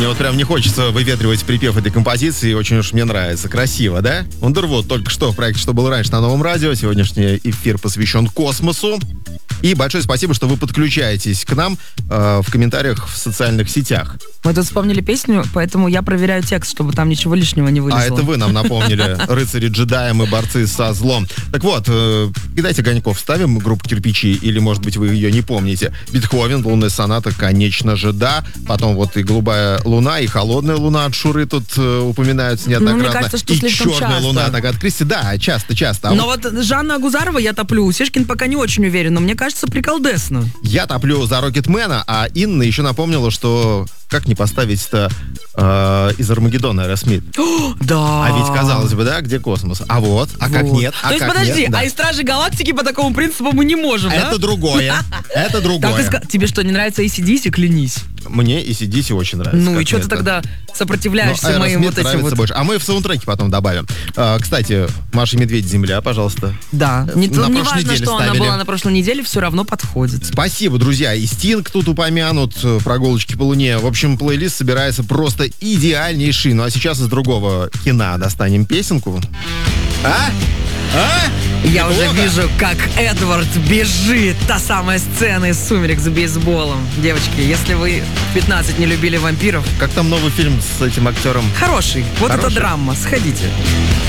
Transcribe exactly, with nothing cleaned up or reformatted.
Мне вот прям не хочется выветривать припев этой композиции, очень уж мне нравится. Красиво, да? Underwood только что в проекте «Что было раньше» на Новом радио. Сегодняшний эфир посвящен космосу. И большое спасибо, что вы подключаетесь к нам э, в комментариях в социальных сетях. Мы тут вспомнили песню, поэтому я проверяю текст, чтобы там ничего лишнего не вылезло. А это вы нам напомнили. Рыцари-джедаи, мы борцы со злом. Так вот, э, кидайте огоньков, ставим группу «Кирпичи», или, может быть, вы ее не помните. Бетховен, «Лунная соната», конечно же, да. Потом вот и «Голубая луна», и «Холодная луна» от Шуры тут э, упоминаются неоднократно. Ну, мне кажется, что и слишком «Черная часто. луна» от Агаты Кристи. Да, часто-часто. А Но вот... вот Жанна Агузарова я топлю. Сешкин пока не очень уверен, но мне кажется, приколдесно. Я топлю за Рокетмена, а Инна еще напомнила, что как не поставить-то э, из Армагеддона Аэросмит. Да. А ведь, казалось бы, да, где космос? А вот, а Вот. как нет? А То есть, как подожди, нет? Да. а из Стражей Галактики по такому принципу мы не можем, да? Это другое. Это Так, другое. ты ска- тебе что, не нравится эй си ди си? Клянись. Мне и си ди си очень нравится. Ну и как что ты это. тогда Но сопротивляешься моим Aerosmith вот этим нравится вот... больше. А мы в саундтреке потом добавим. А, кстати, Маша и Медведь, «Земля», пожалуйста. Да. Не, На не прошлой важно, неделе что она ставили. была на прошлой неделе, все равно подходит. Спасибо, друзья. И Стинг тут упомянут, э, прогулочки по Луне. В общем, плейлист собирается просто идеальнейший. Ну а сейчас из другого кино достанем песенку. А? А? Я уже Неплохо? вижу, как Эдвард бежит. Та самая сцена из «Сумерек» с бейсболом. Девочки, если вы в пятнадцать не любили вампиров, Как там новый фильм с этим актером? хороший. Вот Хороший? это драма. Сходите.